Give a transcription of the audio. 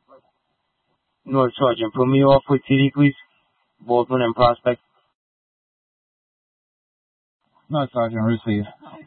No, Sergeant, put me off with TD, please. Baldwin and Prospect. No, Sergeant, receive.